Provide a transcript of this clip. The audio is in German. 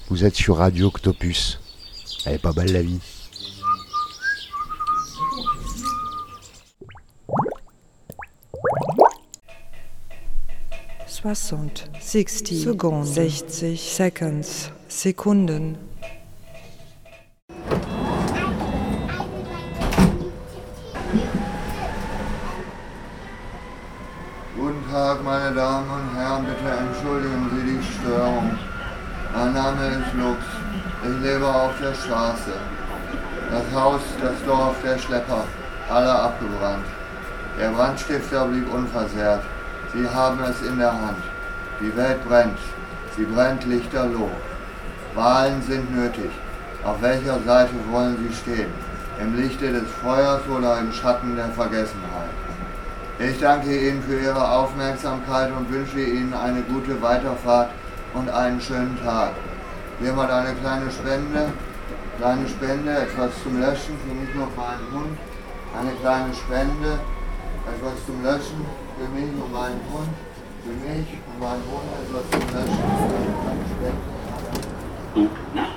Vous êtes sur Radio Octopus. Elle est pas belle la vie. Soixante, 60 Sekunden, 60 Seconds, Sekunden. Guten Tag, meine Damen und Herren, bitte entschuldigen Sie die Störung. Mein Name ist Lux, ich lebe auf der Straße. Das Haus, das Dorf, der Schlepper, alle abgebrannt. Der Brandstifter blieb unversehrt. Sie haben es in der Hand. Die Welt brennt. Sie brennt lichterloh. Wahlen sind nötig. Auf welcher Seite wollen Sie stehen? Im Lichte des Feuers oder im Schatten der Vergessenheit? Ich danke Ihnen für Ihre Aufmerksamkeit und wünsche Ihnen eine gute Weiterfahrt und einen schönen Tag. Jemand eine kleine Spende, etwas zum Löschen für mich und meinen Hund. Eine kleine Spende, etwas zum Löschen für mich und meinen Hund. Für mich und meinen Hund etwas zum Löschen. Eine kleine Spende.